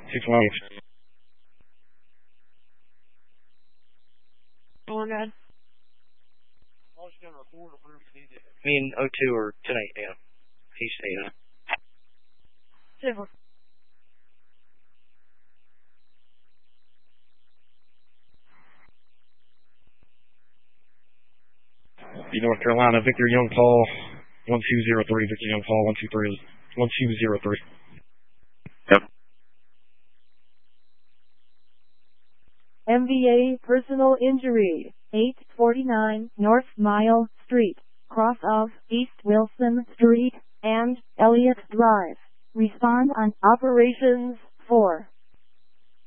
618. Going on? Me and O2 are tonight, yeah. He's staying. Civil. North Carolina, Victor Young Paul, 1203, Victor Young Paul, 1203. Yep. MVA personal injury, 849 North Mile Street, cross of East Wilson Street and Elliott Drive. Respond on Operations 4.